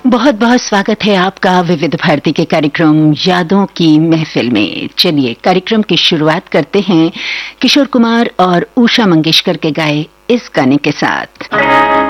बहुत बहुत स्वागत है आपका विविध भारती के कार्यक्रम यादों की महफिल में। चलिए कार्यक्रम की शुरुआत करते हैं किशोर कुमार और उषा मंगेशकर के गाए इस गाने के साथ।